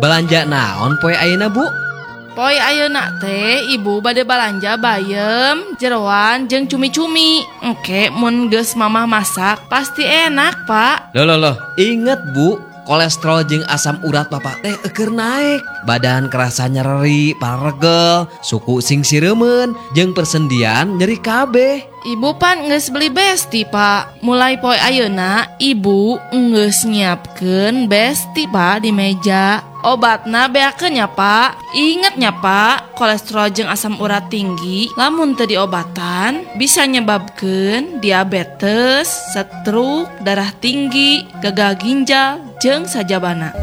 Belanja naon poe ayeuna Bu? Poe ayeuna teh ibu bade balanja bayem, jeroan jeung cumi-cumi. Engke mun geus mamah masak pasti enak, Pak. Loh, inget Bu, kolesterol jeung asam urat Bapak teh keur naik. Badan kerasa nyeri, paregel, suku sing siremen, jeung persendian nyeri kabeh. Ibu pan geus beli Besti, Pak. Mulai poe ayeuna ibu geus nyiapkeun Besti, Pak, di meja. Obatna beakeun nya, Pak. Inget nya, Pak, kolesterol jeung asam urat tinggi lamun teu diobatan bisa nyebabkeun diabetes, stroke, darah tinggi, gagal ginjal, jeung sajabana.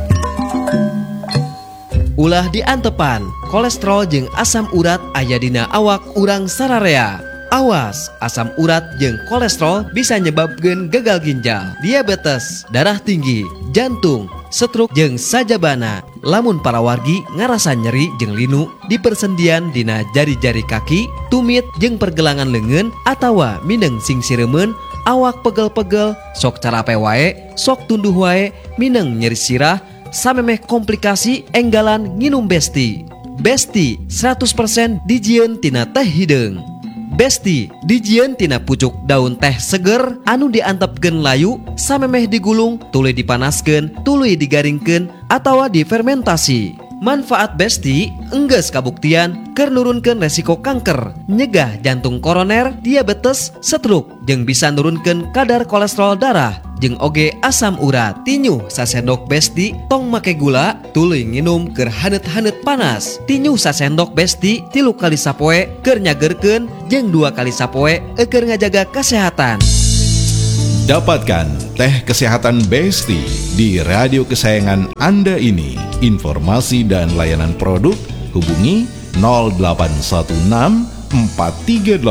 Ulah diantepan, kolesterol jeung asam urat aya dina awak urang sararea. Awas, asam urat jeung kolesterol bisa nyebabkeun gagal ginjal, diabetes, darah tinggi, jantung, stroke jeung sajabana. Lamun para wargi ngarasa nyeri jeung linu di persendian dina jari-jari kaki, tumit jeung pergelangan leungeun atawa mindeng sing siremen, awak pegel-pegel, sok carape wae, sok tunduh wae, mindeng nyeri sirah, samemeh komplikasi enggalan nginum Besti. Besti 100% dijieun tina teh hideung. Besti dijieun tina pucuk daun teh seger anu diantepkeun layu samemeh digulung, tuluy dipanaskeun, tuluy digaringkeun atawa difermentasi. Manfaat Besti enggeus kabuktian keur nurunkeun resiko kanker, nyegah jantung koroner, diabetes, stroke, jeung bisa nurunkeun kadar kolesterol darah jeung oge asam urat. Tinyuh sasendok Besti tong make gula, tuluy nginum keur haneut-haneut panas. Tinyuh sasendok Besti 3 kali sapoe keur nyageurkeun jeung 2 kali sapoe keur ngajaga kesehatan. Dapatkan teh kesehatan Besti di radio kesayangan Anda ini. Informasi dan layanan produk hubungi 0816 4386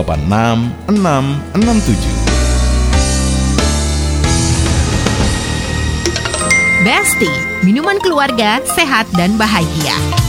667. Besti, minuman keluarga sehat dan bahagia.